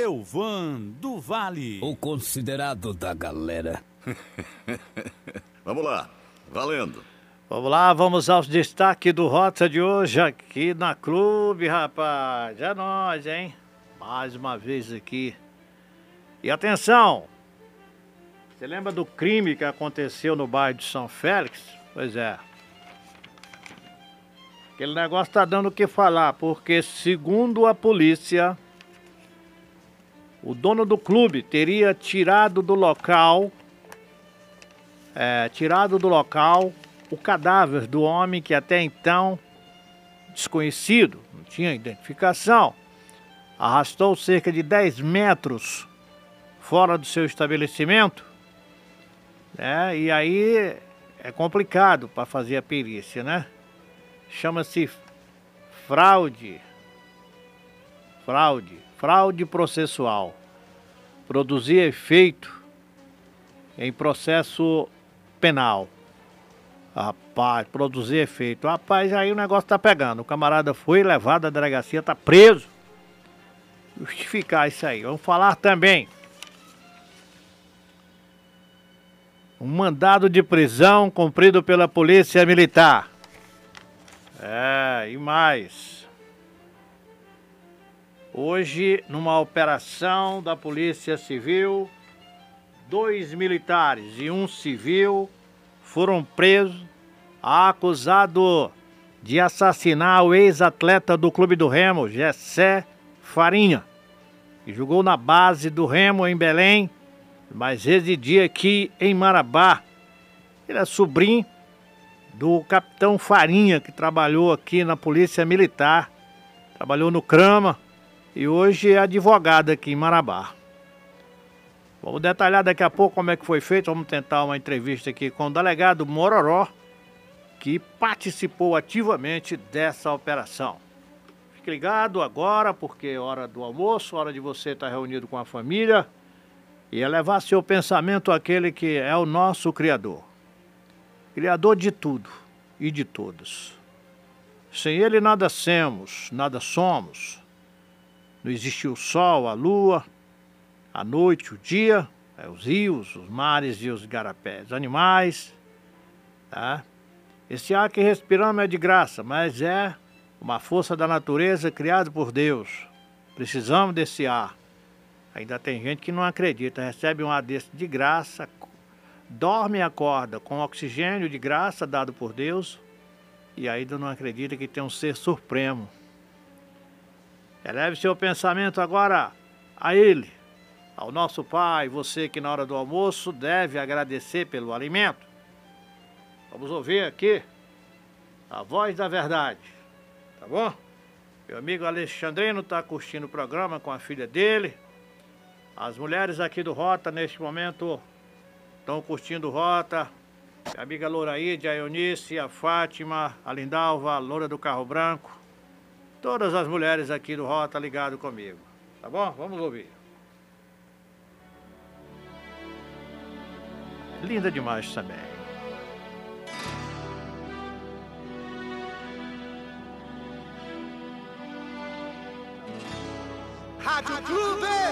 Elvan do Vale, o considerado da galera. Vamos lá, valendo. Vamos lá, vamos aos destaques do Rota de hoje aqui na Clube, rapaz. É nóis, hein? Mais uma vez aqui. E atenção! Você lembra do crime que aconteceu no bairro de São Félix? Pois é. Aquele negócio tá dando o que falar, porque segundo a polícia, o dono do clube teria tirado do local o cadáver do homem que até então, desconhecido, não tinha identificação, arrastou cerca de 10 metros fora do seu estabelecimento, né? E aí é complicado para fazer a perícia, né? Chama-se fraude processual. Produzir efeito em processo penal. Rapaz, produzir efeito. Rapaz, aí o negócio tá pegando. O camarada foi levado à delegacia, tá preso. Justificar isso aí. Vamos falar também. Um mandado de prisão cumprido pela Polícia Militar. E mais. Hoje, numa operação da Polícia Civil, 2 militares e um civil foram presos, acusados de assassinar o ex-atleta do Clube do Remo, Gessé Farinha, que jogou na base do Remo em Belém, mas residia aqui em Marabá. Ele é sobrinho do capitão Farinha, que trabalhou aqui na Polícia Militar, trabalhou no Crama e hoje é advogado aqui em Marabá. Vamos detalhar daqui a pouco como é que foi feito. Vamos tentar uma entrevista aqui com o delegado Mororó, que participou ativamente dessa operação. Fique ligado agora, porque é hora do almoço, hora de você estar reunido com a família e elevar seu pensamento àquele que é o nosso Criador. Criador de tudo e de todos. Sem Ele nada somos, nada somos. Não existe o sol, a lua, a noite, o dia, os rios, os mares e os igarapés, os animais. Tá? Esse ar que respiramos é de graça, mas é uma força da natureza criada por Deus. Precisamos desse ar. Ainda tem gente que não acredita, recebe um ar desse de graça, dorme e acorda com oxigênio de graça dado por Deus e ainda não acredita que tem um ser supremo. Eleve seu pensamento agora a Ele, ao nosso Pai, você que na hora do almoço deve agradecer pelo alimento. Vamos ouvir aqui a voz da verdade, tá bom? Meu amigo Alexandrino está curtindo o programa com a filha dele. As mulheres aqui do Rota neste momento estão curtindo Rota. Minha amiga Loraíde, a Eunice, a Fátima, a Lindalva, a Loura do Carro Branco. Todas as mulheres aqui do Rota ligado comigo. Tá bom? Vamos ouvir. Linda demais também. Rádio Clube!